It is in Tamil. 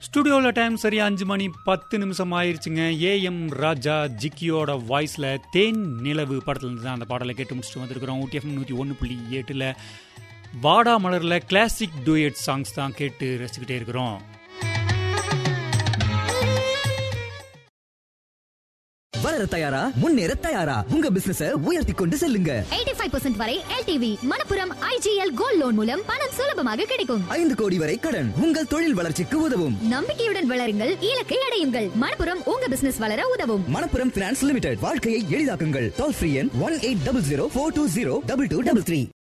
ஸ்டுடியோவில் டைம் சரியா 5 மணி 10 நிமிஷம் ஆயிடுச்சுங்க. ஏஎம் ராஜா ஜிக்கியோட வாய்ஸில் தேன் நிலவு படத்துலேருந்து தான் அந்த பாடலை கேட்டு முடிச்சுட்டு வந்திருக்கிறோம். ஊட்டிஎஃப்எம் 101.8 வாடா மலரில் கிளாசிக் டூயட் சாங்ஸ் தான் கேட்டு ரசிக்கிட்டே இருக்கிறோம். வளர தயாரா, முன்னேற தயாரா, உங்க பிசினஸ உயர்த்தி கொண்டு செல்லுங்க. 85% வரை LTV Manappuram IGL gold loan மூலம் பணம் சுலபமாக கிடைக்கும். 5 கோடி வரை கடன் உங்கள் தொழில் வளர்ச்சிக்கு உதவும். நம்பிக்கையுடன் வளருங்கள், இலக்கை அடையுங்கள். மணப்புரம் உங்க பிசினஸ் வளர உதவும். மணப்புரம் பினான்ஸ் லிமிடெட், வாழ்க்கையை எளிதாக்குங்கள். டோல் ஃப்ரீ எண் 1800 420 2233.